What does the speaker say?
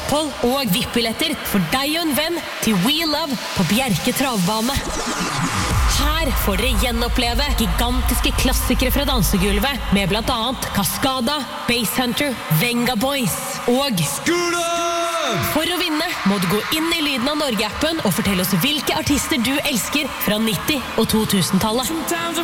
opphold og VIP-billetter for deg og en venn til We Love på Bjerke travbane. Her får dere gjenoppleve gigantiske klassikere fra dansegulvet med blant annet Cascada, Basshunter, Venga Boys og Skule! For å vinne må du gå inn i Lyden av Norge-appen og fortelle oss hvilke artister du elsker fra 90- og 2000-tallet.